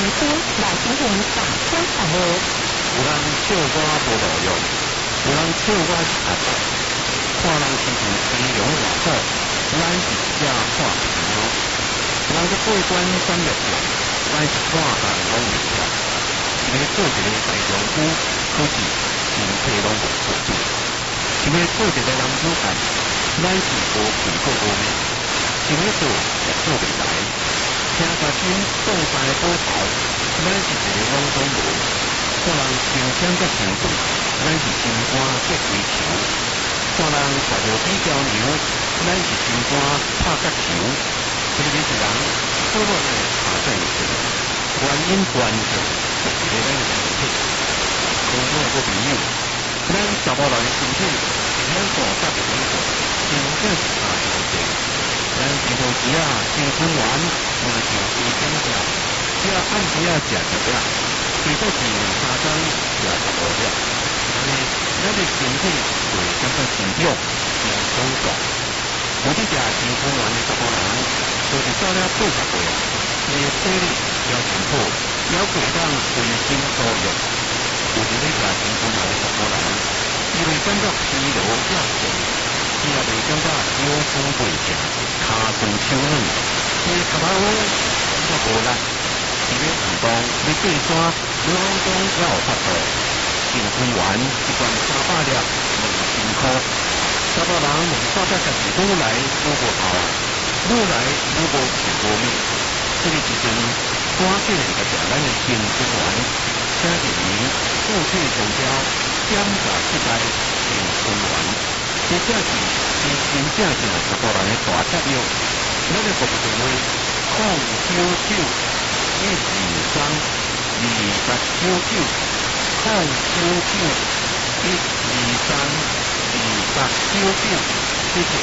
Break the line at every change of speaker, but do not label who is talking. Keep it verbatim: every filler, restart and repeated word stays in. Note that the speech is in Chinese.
出来进行大小项目。
有人唱歌无路用，有人唱歌是合作，看人亲像天龙外虎，咱是只看平咯。有人去过关斩六将，咱是看下拢袂晓。想要做一个大丈夫，可是身体拢无做对。想要做一个男子汉，咱是无屁股无命。想要做也做袂来。听大声动三个宝头，咱是一个拢总无。看人成双才成对，咱是心肝结围球；看人带着比较牛，咱是心肝拍角球。这个是人所有的查证是原因关键，就是咱的身体。各位好朋友，咱查某人的身体是咱大甲的美国，真正是差上济。咱平常时啊，青春丸嘛就多减少，只要按时啊食一粒。最多是三餐食十五粒，安尼咱的身体就会感觉真勇、真爽爽。有伫食青春丸的查某人，就是早了八十岁啊，伊的体力了真好，了过当随心所欲。有伫咧食青春丸的查某人，伊会感觉疲劳较重，伊也袂感觉腰酸背痛、骹酸手软，伊的脚头感觉无力。伊咧运动，咧爬山，拢总也有法度。青春丸一罐三百粒，两千块。查某人问煞只家己愈来愈无效，愈来愈无气无力。这个时阵，赶紧来食咱的青春丸，请入名富贵香蕉减价七代青春丸。这正是真真正正查甫人的大节约。咱的服务电话：零九九。一二三二八九九，零九九一二三二八九九，谢谢。